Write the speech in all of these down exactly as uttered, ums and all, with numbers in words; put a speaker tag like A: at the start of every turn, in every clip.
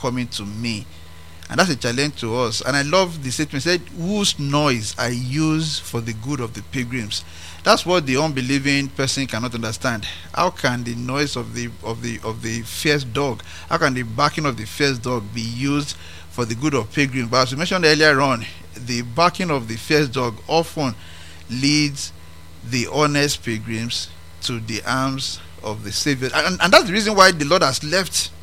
A: coming to me. And that's a challenge to us. And I love the statement, said, whose noise I use for the good of the pilgrims. That's what the unbelieving person cannot understand. How can the noise of the of the of the fierce dog, how can the barking of the fierce dog be used for the good of pilgrims? But as we mentioned earlier on, the barking of the fierce dog often leads the honest pilgrims to the arms of the Savior. And, and that's the reason why the Lord has left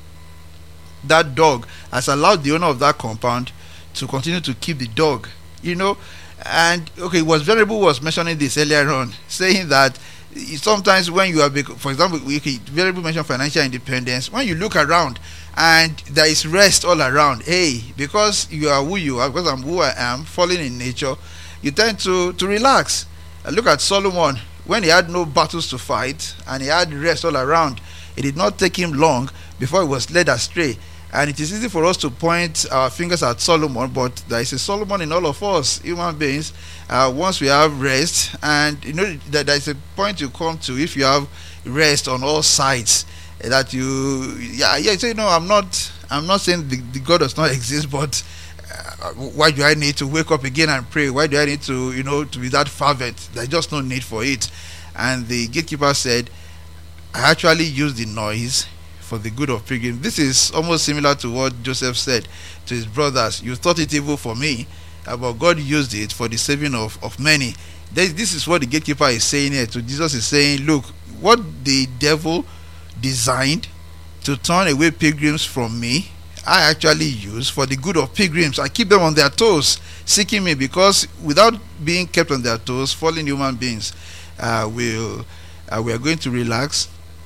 A: that dog, has allowed the owner of that compound to continue to keep the dog. You know, and okay, was Venerable was mentioning this earlier on, saying that sometimes when you are, for example, we Venerable mentioned financial independence. When you look around and there is rest all around, hey, because you are who you are, because I'm who I am, falling in nature, you tend to to relax. Uh, look at Solomon, when he had no battles to fight and he had rest all around. It did not take him long before he was led astray. And it is easy for us to point our fingers at Solomon, but there is a Solomon in all of us, human beings. Uh, once we have rest, and you know that there is a point you come to if you have rest on all sides, that you, yeah, yeah. So you know, I'm not, I'm not saying the, the God does not exist, but uh, why do I need to wake up again and pray? Why do I need to, you know, to be that fervent? There's just no need for it. And the gatekeeper said, I actually use the noise for the good of pilgrims. This is almost similar to what Joseph said to his brothers. You thought it evil for me, uh, but God used it for the saving of, of many. This, this is what the gatekeeper is saying here. To Jesus is saying, look, what the devil designed to turn away pilgrims from me, I actually use for the good of pilgrims. I keep them on their toes, seeking me, because without being kept on their toes, fallen human beings uh, will uh, we are going to relax,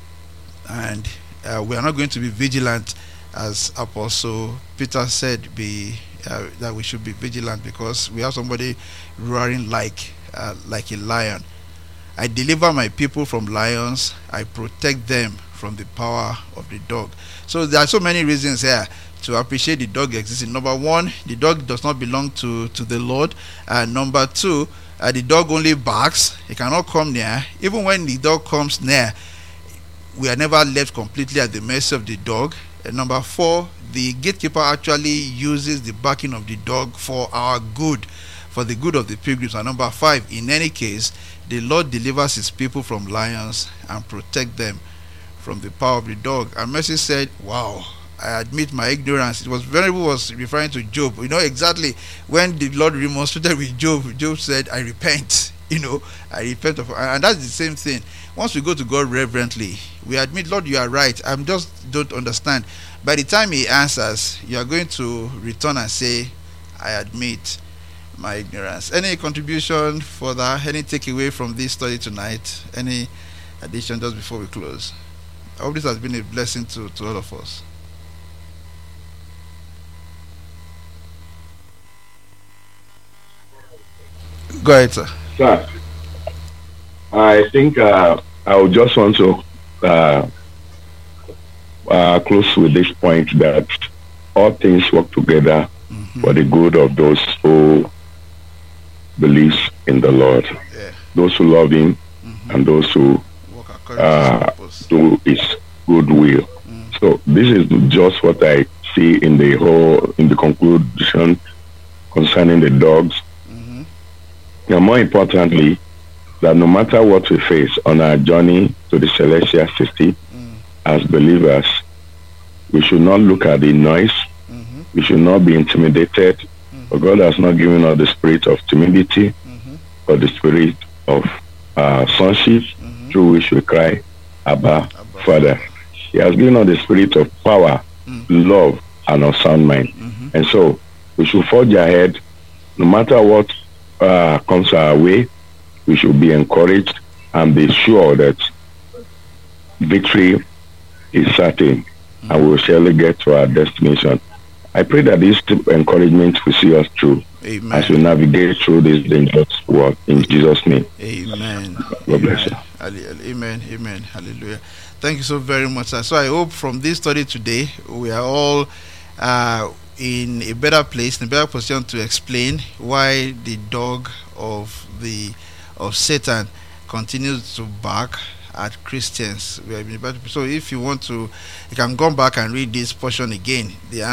A: and Uh, we are not going to be vigilant, as Apostle Peter said, be uh, that we should be vigilant, because we have somebody roaring like uh, like a lion. I deliver my people from lions. I protect them from the power of the dog. So there are so many reasons here to appreciate the dog existing. Number one, the dog does not belong to, to the Lord. And uh, number two, uh, the dog only barks. He cannot come near. Even when the dog comes near, we are never left completely at the mercy of the dog. And number four, the gatekeeper actually uses the barking of the dog for our good, for the good of the pilgrims. And number five, in any case, the Lord delivers his people from lions and protect them from the power of the dog. And Mercy said, wow, I admit my ignorance. It was Venerable was referring to Job. You know, exactly when the Lord remonstrated with Job, Job said, I repent. You know, I repent of, and that's the same thing. Once we go to God reverently, we admit, Lord, you are right. I just don't understand. By the time he answers, you are going to return and say, I admit my ignorance. Any contribution further? Any takeaway from this study tonight? Any addition just before we close? I hope this has been a blessing to, to all of us. Go ahead, sir.
B: Sir, I think uh, I would just want to uh, uh, close with this point that all things work together mm-hmm. for the good of those who believe in the Lord, yeah. those who love Him, mm-hmm. and those who uh, do His good will. Mm. So this is just what I see in the whole, in the conclusion concerning the dogs. And more importantly, that no matter what we face on our journey to the celestial city, mm. as believers, we should not look at the noise. Mm-hmm. We should not be intimidated. Mm-hmm. For God has not given us the spirit of timidity, mm-hmm. but the spirit of uh, sonship, mm-hmm. through which we cry, Abba, Abba, Father. He has given us the spirit of power, mm-hmm. love, and of sound mind. Mm-hmm. And so we should forge ahead, no matter what Uh, comes our way. We should be encouraged and be sure that victory is certain, mm-hmm. and we will surely get to our destination. I pray that this encouragement will see us through. Amen. As we navigate through this dangerous world, in Jesus' name.
A: Amen.
B: God bless you.
A: Amen. Amen. Hallelujah. Thank you so very much, sir. So I hope from this study today we are all uh, in a better place, in a better position to explain why the dog of the of Satan continues to bark at Christians. So if you want to, you can go back and read this portion again. The